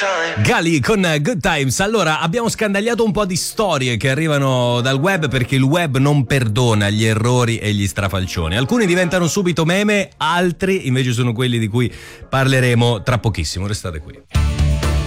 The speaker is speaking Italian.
Gali con Good Times. Allora, abbiamo scandagliato un po' di storie che arrivano dal web, perché il web non perdona gli errori e gli strafalcioni. Alcuni diventano subito meme, altri invece sono quelli di cui parleremo tra pochissimo. Restate qui.